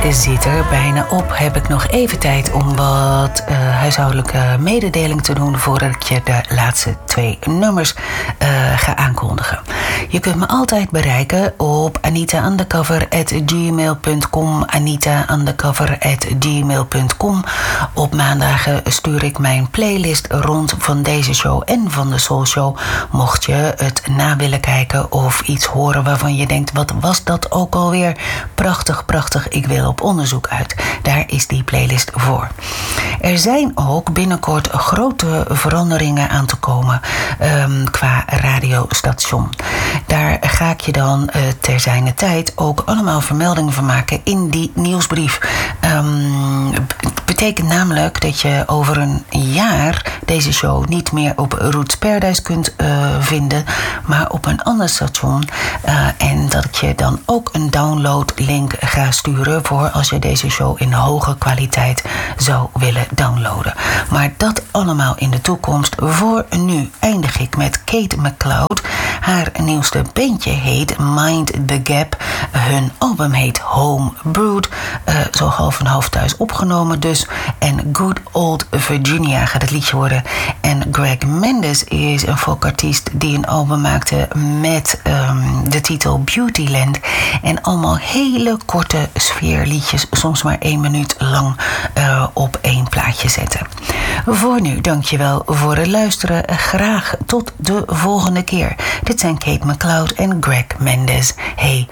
zit er bijna op. Heb ik nog even tijd om wat huishoudelijke mededeling te doen voordat ik je de laatste 2 nummers ga aankondigen. Je kunt me altijd bereiken op anitaundercover@gmail.com, anitaundercover@gmail.com. Op maandagen stuur ik mijn playlist rond van deze show en van de Soul Show. Mocht je het na willen kijken of iets horen waarvan je denkt, wat was dat ook alweer? Prachtig, prachtig, ik wil op onderzoek uit. Daar is die playlist voor. Er zijn ook binnenkort grote veranderingen aan te komen qua radiostation. Daar ga ik je dan ter zijner tijd ook allemaal vermeldingen van maken in die nieuwsbrief. Het betekent namelijk dat je over een jaar deze show niet meer op Roots Paradise kunt vinden, maar op een ander station. En dat ik je dan ook een downloadlink ga sturen voor als je deze show in hoge kwaliteit zou willen downloaden. Maar dat allemaal in de toekomst. Voor nu eindig ik met Kate McLeod. Haar nieuwste bandje heet Mind the Gap. Hun album heet Home Brewed. Zo half en half thuis opgenomen dus. En Good Old Virginia gaat het liedje worden. En Greg Mendes is een folkartiest die een album maakte met de titel Beautyland. En allemaal hele korte sfeerliedjes, soms maar 1 minuut lang op 1 plaatje zetten. Voor nu, dankjewel voor het luisteren. Graag tot de volgende keer. Dit zijn Kate McLeod en Greg Mendes. Hey,